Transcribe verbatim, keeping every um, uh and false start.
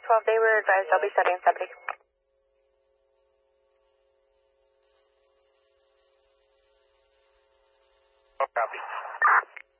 twelve, they were advised I'll be setting seventy. Oh, copy.